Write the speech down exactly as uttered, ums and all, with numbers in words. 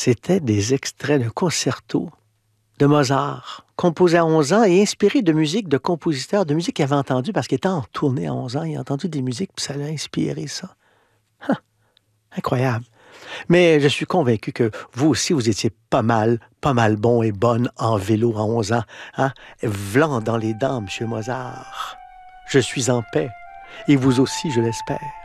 C'étaient des extraits d'un concerto de Mozart, composé à onze ans et inspiré de musique de compositeurs, de musique qu'il avait entendu parce qu'il était en tournée à onze ans. Il a entendu des musiques, puis ça l'a inspiré, ça. Huh, incroyable. Mais je suis convaincu que vous aussi, vous étiez pas mal, pas mal bon et bonne en vélo à onze ans. Hein? Vlan dans les dents, monsieur Mozart. Je suis en paix. Et vous aussi, je l'espère.